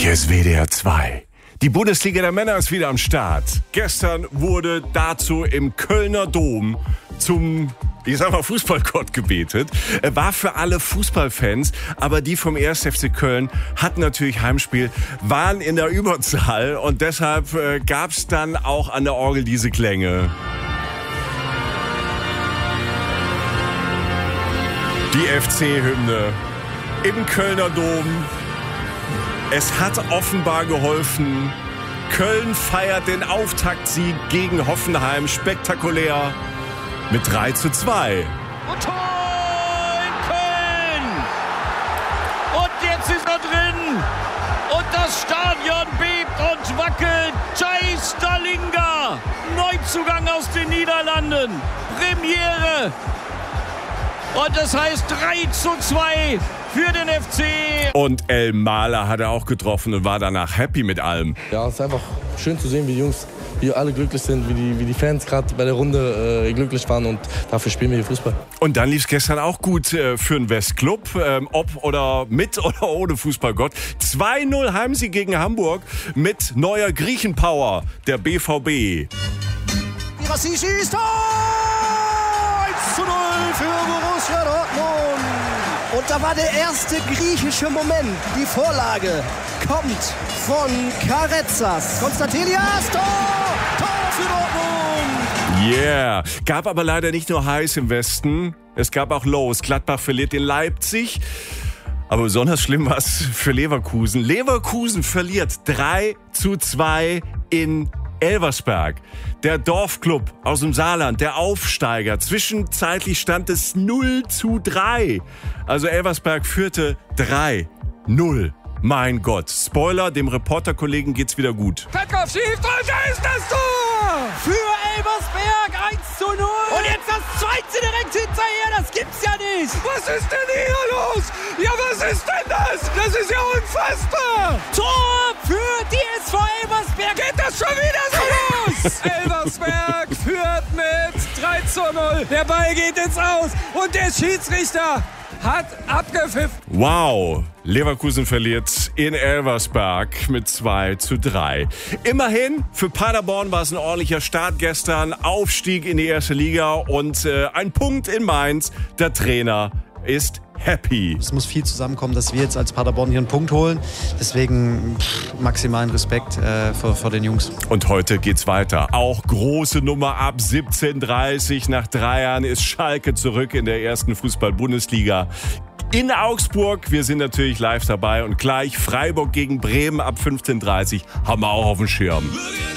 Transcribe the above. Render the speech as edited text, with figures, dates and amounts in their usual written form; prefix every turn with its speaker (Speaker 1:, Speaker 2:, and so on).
Speaker 1: Hier ist WDR 2. Die Bundesliga der Männer ist wieder am Start. Gestern wurde dazu im Kölner Dom zum Fußballgott gebetet. War für alle Fußballfans, aber die vom 1. FC Köln hatten natürlich Heimspiel, waren in der Überzahl und deshalb gab's dann auch an der Orgel diese Klänge. Die FC-Hymne im Kölner Dom. Es hat offenbar geholfen. Köln feiert den Auftaktsieg gegen Hoffenheim spektakulär mit 3:2.
Speaker 2: Und Tor in Köln! Und jetzt ist er drin! Und das Stadion bebt und wackelt! Jai Stallinga! Neuzugang aus den Niederlanden! Premiere! Und das heißt 3:2 für den FC.
Speaker 1: Und El Mahler hat er auch getroffen und war danach happy mit allem.
Speaker 3: Ja, es ist einfach schön zu sehen, wie die Jungs, wie alle glücklich sind, wie die Fans gerade bei der Runde glücklich waren und dafür spielen wir hier Fußball.
Speaker 1: Und dann lief es gestern auch gut für den Westclub, ob oder mit oder ohne Fußballgott. 2:0 Heimsieg gegen Hamburg mit neuer Griechenpower, der BVB.
Speaker 4: Girassi schießt Tor! 1:0 für Borussia Dortmund. Und da war der erste griechische Moment. Die Vorlage kommt von Karetsas. Konstantelias, Tor für Dortmund.
Speaker 1: Yeah. Gab aber leider nicht nur Highs im Westen, es gab auch Lows. Gladbach verliert in Leipzig. Aber besonders schlimm war es für Leverkusen. Leverkusen verliert 3:2 in Elversberg. Der Dorfclub aus dem Saarland, der Aufsteiger. Zwischenzeitlich stand es 0:3. Also Elversberg führte 3:0. Mein Gott. Spoiler, dem Reporterkollegen geht's wieder gut.
Speaker 2: Petkoff schießt und da ist das Tor!
Speaker 4: Für Elversberg 1:0. Und jetzt das zweite direkt hinterher. Das gibt's ja nicht.
Speaker 2: Was ist denn hier los? Ja, was ist denn das? Das ist ja unfassbar!
Speaker 4: Tor für die SV Elversberg.
Speaker 2: Geht das schon wieder so los? Elversberg führt mit 3:0. Der Ball geht ins Aus und der Schiedsrichter hat abgepfiffen.
Speaker 1: Wow, Leverkusen verliert in Elversberg mit 2:3. Immerhin, für Paderborn war es ein ordentlicher Start gestern. Aufstieg in die erste Liga und ein Punkt in Mainz. Der Trainer ist happy.
Speaker 5: Es muss viel zusammenkommen, dass wir jetzt als Paderborn hier einen Punkt holen. Deswegen maximalen Respekt vor den Jungs.
Speaker 1: Und heute geht's weiter. Auch große Nummer ab 17:30. Nach 3 Jahren ist Schalke zurück in der ersten Fußball-Bundesliga. In Augsburg, wir sind natürlich live dabei und gleich Freiburg gegen Bremen ab 15:30 haben wir auch auf dem Schirm.